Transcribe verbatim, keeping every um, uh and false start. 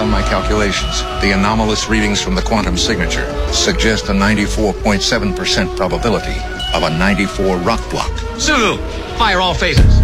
on my calculations, the anomalous readings from the quantum signature suggest a ninety-four point seven percent probability of a ninety-four rock block. Zulu, fire all phases.